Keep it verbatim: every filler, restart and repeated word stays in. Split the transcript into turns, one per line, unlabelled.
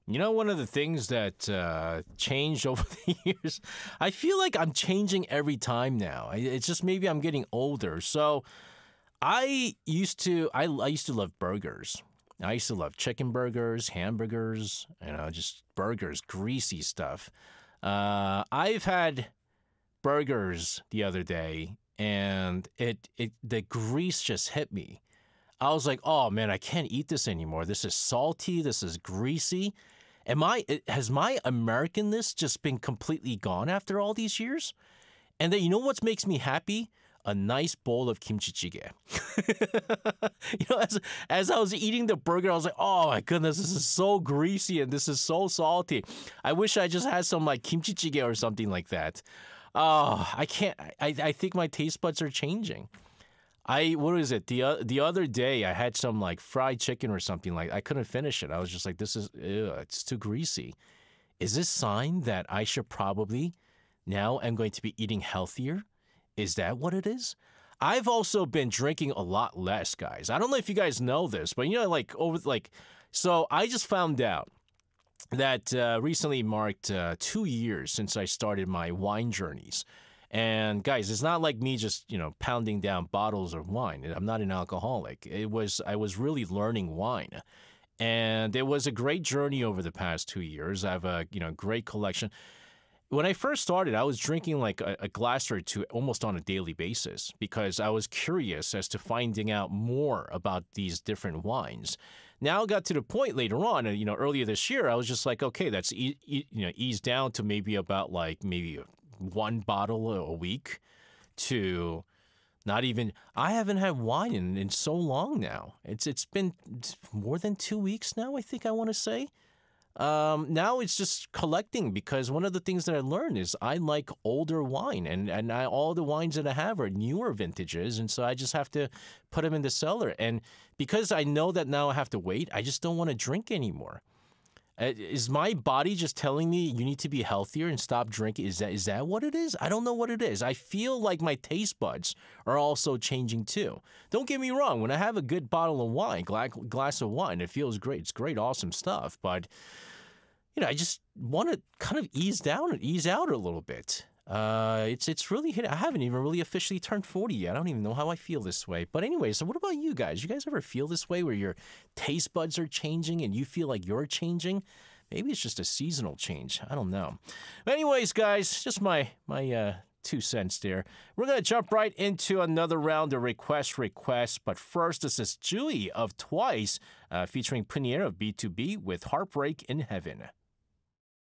You know, one of the things that uh, changed over the years, I feel like I'm changing every time now. I- It's just maybe I'm getting older. So I used to, I, I used to love burgers. I used to love chicken burgers, hamburgers, you know, just burgers, greasy stuff. Uh, I've had burgers the other day, and it, it the grease just hit me. I was like, oh man, I can't eat this anymore. This is salty. This is greasy. Am I, it- has my Americanness just been completely gone after all these years? And then you know what makes me happy? A nice bowl of kimchi jjigae. you know, as, as I was eating the burger, I was like, oh my goodness, this is so greasy and this is so salty. I wish I just had some like kimchi jjigae or something like that. Oh, I can't, I, I think my taste buds are changing. I what is it? The o- the other day I had some like fried chicken or something like I couldn't finish it. I was just like, this is ew, it's too greasy. Is this sign that I should probably now am going to be eating healthier? Is that what it is? I've also been drinking a lot less, guys. I don't know if you guys know this, but you know, like over like, so I just found out that uh, recently marked uh, two years since I started my wine journeys. And guys, it's not like me just you know pounding down bottles of wine. I'm not an alcoholic. It was I was really learning wine, and it was a great journey over the past two years. I have a you know great collection. When I first started, I was drinking like a, a glass or two almost on a daily basis because I was curious as to finding out more about these different wines. Now it got to the point later on, and you know, earlier this year, I was just like, okay, that's e- e- you know eased down to maybe about like maybe one bottle a week to not even. I haven't had wine in, in so long now. It's it's been more than two weeks now. I think I want to say. Um, now it's just collecting because one of the things that I learned is I like older wine, and and I, all the wines that I have are newer vintages, and so I just have to put them in the cellar. And because I know that now I have to wait, I just don't want to drink anymore. Uh, Is my body just telling me you need to be healthier and stop drinking? Is that is that what it is? I don't know what it is. I feel like my taste buds are also changing too. Don't get me wrong. When I have a good bottle of wine, gla- glass of wine, it feels great. It's great, awesome stuff. But you know, I just want to kind of ease down and ease out a little bit. Uh, it's it's really hit. I haven't even really officially turned forty yet. I don't even know how I feel this way. But anyway, so what about you guys? You guys ever feel this way where your taste buds are changing and you feel like you're changing? Maybe it's just a seasonal change. I don't know. But anyways, guys, just my my uh, two cents there. We're gonna jump right into another round of request requests. But first, this is Julie of Twice, uh, featuring Punier of B two B with "Heartbreak in Heaven."